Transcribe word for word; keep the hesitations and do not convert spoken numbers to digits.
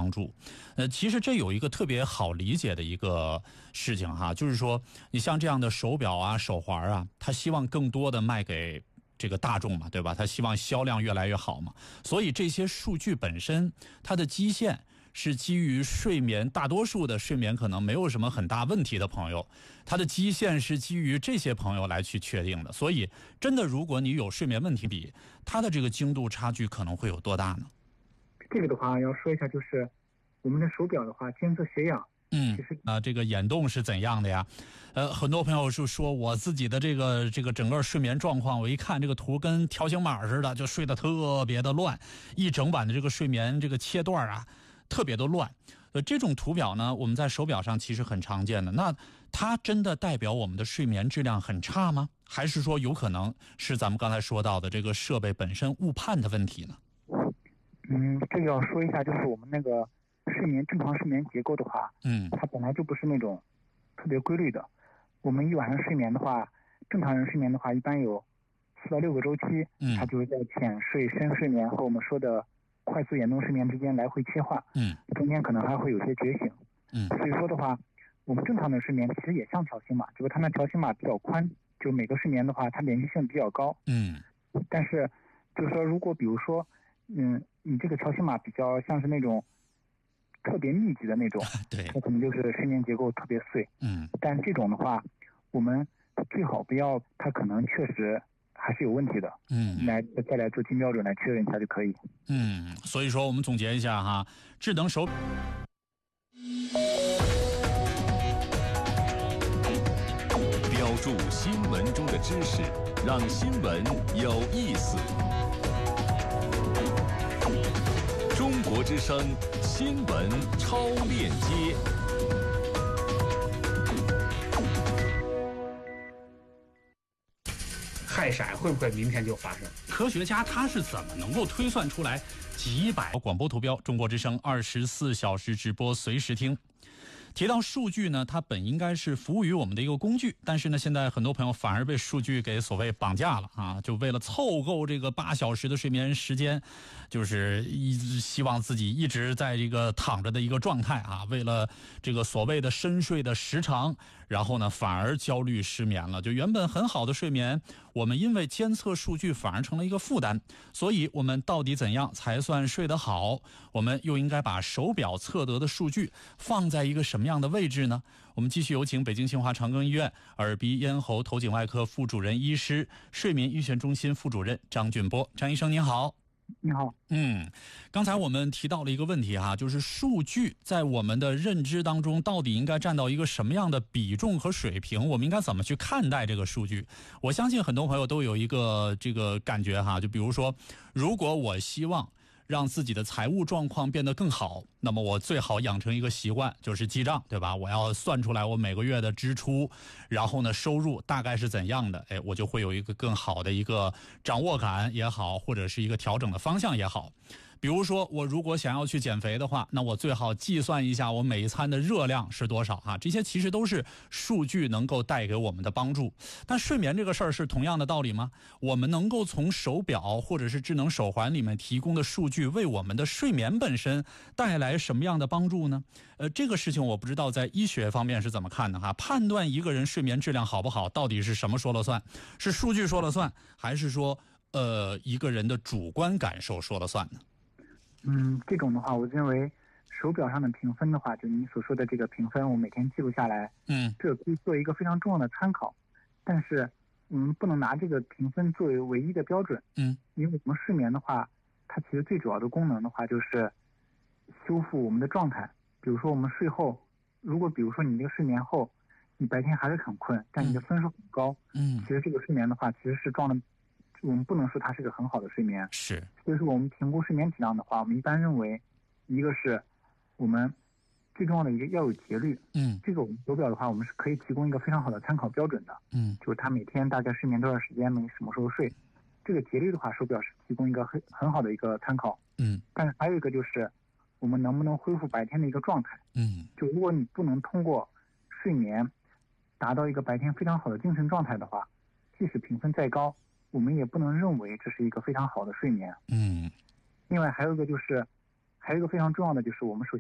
帮助。呃，其实这有一个特别好理解的一个事情哈，就是说你像这样的手表啊、手环啊，他希望更多的卖给这个大众嘛，对吧？他希望销量越来越好嘛，所以这些数据本身它的基线是基于睡眠，大多数的睡眠可能没有什么很大问题的朋友，它的基线是基于这些朋友来去确定的。所以真的如果你有睡眠问题比，它的这个精度差距可能会有多大呢？ 这个的话要说一下，就是我们的手表的话监测血氧， 嗯， 其实啊、呃，这个眼动是怎样的呀？呃，很多朋友就说我自己的这个这个整个睡眠状况，我一看这个图跟条形码似的，就睡得特别的乱，一整晚的这个睡眠这个切段啊，特别的乱。呃，这种图表呢，我们在手表上其实很常见的。那它真的代表我们的睡眠质量很差吗？还是说有可能是咱们刚才说到的这个设备本身误判的问题呢？ 嗯，这个要说一下，就是我们那个睡眠正常睡眠结构的话， 嗯， 它本来就不是那种特别规律的。我们一晚上睡眠的话，正常人睡眠的话，一般有四到六个周期， 嗯， 它就是在浅睡、深睡眠和我们说的快速眼动睡眠之间来回切换， 嗯， 中间可能还会有些觉醒， 嗯， 所以说的话，我们正常的睡眠其实也像条形码，只不过它那条形码比较宽，就每个睡眠的话，它连续性比较高， 嗯， 但是就是说，如果比如说，嗯，你这个条形码比较像是那种特别密集的那种， 对， 它可能就是睡眠结构特别碎， 嗯， 但这种的话，我们最好不要，它可能确实还是有问题的， 嗯， 来再来做金标准来确认一下就可以。 嗯，所以说我们总结一下哈，智能手标注新闻中的知识，让新闻有意思。中国之声新闻超链接。 氦闪会不会明天就发生？ 科学家他是怎么能够推算出来几百广播图标？中国之声二十四小时直播，随时听。提到数据呢，它本应该是服务于我们的一个工具，但是呢，现在很多朋友反而被数据给所谓绑架了啊！就为了凑够这个八小时的睡眠时间，就是一希望自己一直在这个躺着的一个状态啊，为了这个所谓的深睡的时长，然后呢，反而焦虑失眠了。就原本很好的睡眠，我们因为监测数据反而成了一个负担。所以，我们到底怎样才算睡得好？我们又应该把手表测得的数据放在一个什么什么样的位置呢？我们继续有请北京新华长庚医院耳鼻咽喉头颈外科副主任医师、睡眠医学中心副主任张俊波。张医生您好。 你好。 嗯，刚才我们提到了一个问题哈，就是数据在我们的认知当中到底应该占到一个什么样的比重和水平？我们应该怎么去看待这个数据？我相信很多朋友都有一个这个感觉哈，就比如说，如果我希望让自己的财务状况变得更好，那么我最好养成一个习惯，就是记账，对吧？我要算出来我每个月的支出，然后呢，收入大概是怎样的，哎，我就会有一个更好的一个掌握感也好，或者是一个调整的方向也好。比如说，我如果想要去减肥的话，那我最好计算一下我每一餐的热量是多少哈。这些其实都是数据能够带给我们的帮助。但睡眠这个事儿是同样的道理吗？我们能够从手表或者是智能手环里面提供的数据，为我们的睡眠本身带来什么样的帮助呢？呃，这个事情我不知道在医学方面是怎么看的哈。判断一个人睡眠质量好不好，到底是什么说了算？是数据说了算，还是说呃一个人的主观感受说了算呢？ 嗯，这种的话，我认为手表上的评分的话，就你所说的这个评分，我每天记录下来， 嗯， 这可以做一个非常重要的参考。但是，嗯，不能拿这个评分作为唯一的标准， 嗯， 因为我们睡眠的话，它其实最主要的功能的话，就是修复我们的状态。比如说，我们睡后，如果比如说你这个睡眠后，你白天还是很困，但你的分数很高， 嗯， 其实这个睡眠的话，其实是撞了。我们不能说它是个很好的睡眠， 是， 所以说我们评估睡眠质量的话，我们一般认为，一个是我们最重要的一个要有节律， 嗯， 这个我们手表的话，我们是可以提供一个非常好的参考标准的， 嗯， 就是它每天大概睡眠多少时间，每什么时候睡，这个节律的话，手表是提供一个很很好的一个参考， 嗯， 但是还有一个就是我们能不能恢复白天的一个状态， 嗯， 就如果你不能通过睡眠达到一个白天非常好的精神状态的话，即使评分再高，我们也不能认为这是一个非常好的睡眠。 嗯， 另外还有一个就是，还有一个非常重要的就是我们首先